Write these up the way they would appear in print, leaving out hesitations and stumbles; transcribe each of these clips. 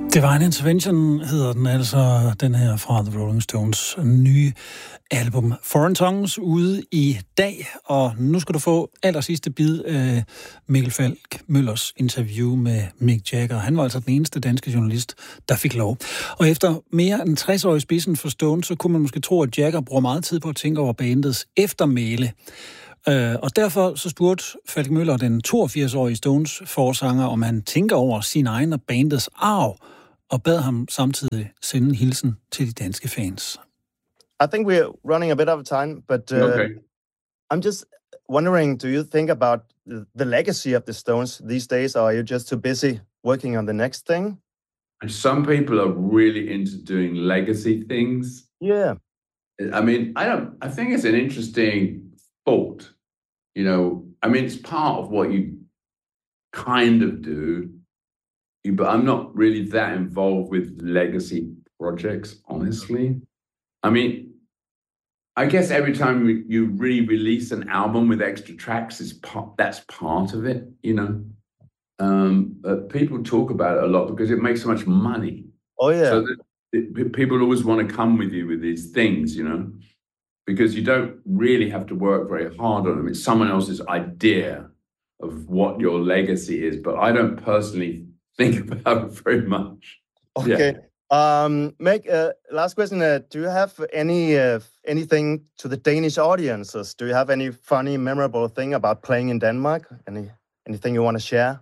Divine Intervention hedder den altså, den her fra The Rolling Stones nye album Foreign Tongues ude i dag, og nu skal du få allersidste bid af Mikkel Falk Møllers interview med Mick Jagger. Han var altså den eneste danske journalist, der fik lov. Og efter mere end 60 år i spidsen for Stones, så kunne man måske tro, at Jagger bruger meget tid på at tænke over bandets eftermæle. Og derfor så spurgte Falk Møller den 82-årige Stones forsanger, om han tænker over sin egen og bandets arv, og bad ham samtidig sende en hilsen til de danske fans. I think we're running a bit out of time, but okay. I'm just wondering, do you think about the legacy of the Stones these days, or are you just too busy working on the next thing? And some people are really into doing legacy things. Yeah. I mean, I think it's an interesting thought. You know, I mean, it's part of what you kind of do, but I'm not really that involved with legacy projects, honestly. I mean, I guess every time you really release an album with extra tracks, that's part of it, you know. But people talk about it a lot because it makes so much money. Oh, yeah. So people always want to come with you with these things, you know, because you don't really have to work very hard on them. It's someone else's idea of what your legacy is, but I don't personally think about it very much. Okay. Yeah. Meg, last question. Do you have anything to the Danish audiences? Do you have any funny, memorable thing about playing in Denmark? Anything you want to share?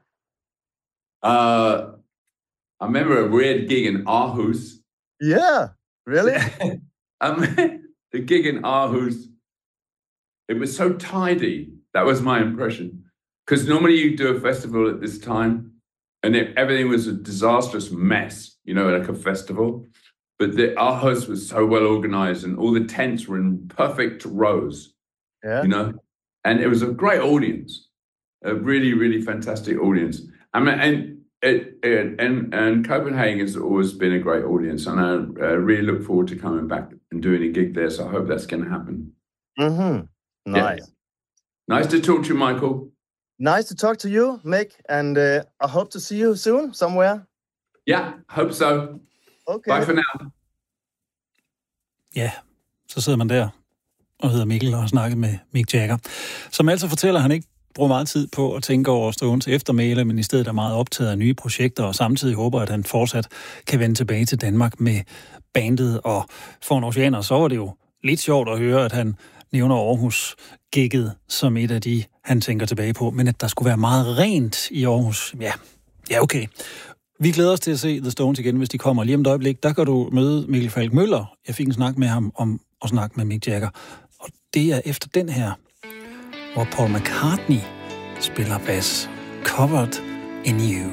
I remember a weird gig in Aarhus. Yeah, really? The gig in Aarhus, it was so tidy. That was my impression. Because normally you do a festival at this time, and everything was a disastrous mess, you know, like a festival. But the Aarhus was so well organized, and all the tents were in perfect rows, you know. And it was a great audience, a really, really fantastic audience. I mean, and Copenhagen has always been a great audience, and I really look forward to coming back and doing a gig there. So I hope that's going to happen. Mm-hmm. Nice. Yeah. Nice to talk to you, Michael. Nice to talk to you, Mick, and I hope to see you soon somewhere. Yeah, hope so. Okay. Bye for now. Ja, så sidder man der og hedder Mikkel og har snakket med Mick Jagger, som altså fortæller, at han ikke bruger meget tid på at tænke over Stones eftermæle, men i stedet er meget optaget af nye projekter, og samtidig håber, at han fortsat kan vende tilbage til Danmark med bandet. Og for en oceaner, så var det jo lidt sjovt at høre, at han nævner Aarhus-gigget som et af de, han tænker tilbage på, men at der skulle være meget rent i Aarhus. Ja, okay. Vi glæder os til at se The Stones igen, hvis de kommer lige om et øjeblik. Der kan du møde Mikkel Falk Møller. Jeg fik en snak med ham om at snakke med Mick Jagger. Og det er efter den her, hvor Paul McCartney spiller bas. Covered in You.